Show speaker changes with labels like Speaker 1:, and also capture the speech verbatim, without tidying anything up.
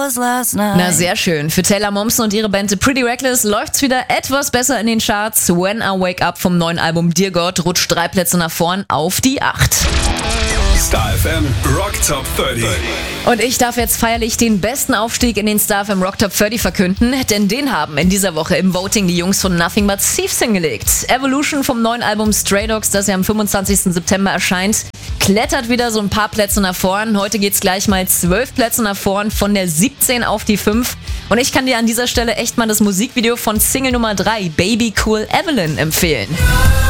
Speaker 1: was last night.
Speaker 2: Na, sehr schön. Für Taylor Momsen und ihre Band The Pretty Reckless läuft's wieder etwas besser in den Charts. When I Wake Up vom neuen Album Dear God rutscht drei Plätze nach vorn auf die acht.
Speaker 3: Star F M Rock Top dreißig.
Speaker 2: Und ich darf jetzt feierlich den besten Aufstieg in den Star F M Rock Top dreißig verkünden, denn den haben in dieser Woche im Voting die Jungs von Nothing But Thieves hingelegt. Evolution vom neuen Album Stray Dogs, das ja am fünfundzwanzigsten September erscheint, klettert wieder so ein paar Plätze nach vorn. Heute geht's gleich mal zwölf Plätze nach vorn, von der siebzehn auf die fünf. Und ich kann dir an dieser Stelle echt mal das Musikvideo von Single Nummer drei, Baby Cool Evelyn, empfehlen.